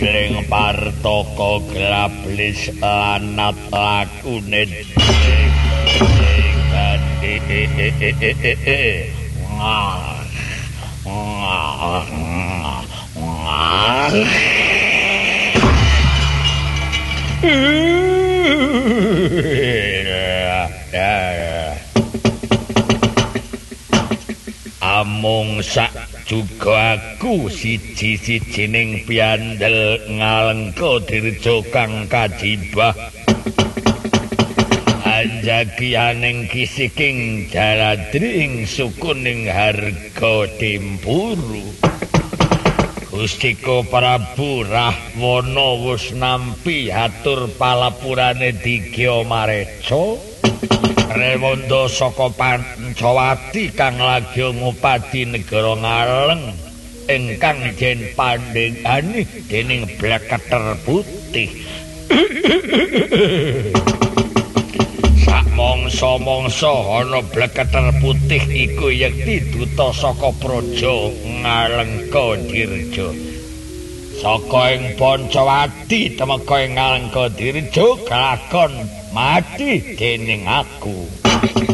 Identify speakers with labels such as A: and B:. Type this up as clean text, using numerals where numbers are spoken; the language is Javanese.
A: Gling partaka glablis lanat lakune amung sak juga aku siji-sijining piandel Ngalengka Dirja kang kajibah anjagianing kisiking jaladring sukuning harga tempuru Gustika Prabu Rahwana wis nampi atur palapurane Digya Mareca Rewanda saka Pancawati kang lagi ngupadi negara Ngaleng ingkang jen pandhegani dening Bleketer Putih. Sak mangsa-mangsa ana Bleketer Putih iku yekti duta saka praja Ngalengka Dirja. Saka ing Pancawati temeka ing Ngalengka Dirja kelakon mati dening aku.